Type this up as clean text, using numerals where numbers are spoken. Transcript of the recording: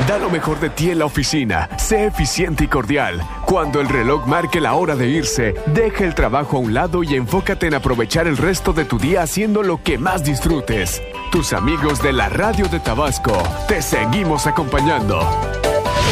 Da lo mejor de ti en la oficina. Sé eficiente y cordial. Cuando el reloj marque la hora de irse, deja el trabajo a un lado y enfócate en aprovechar el resto de tu día haciendo lo que más disfrutes. Tus amigos de la Radio de Tabasco, te seguimos acompañando.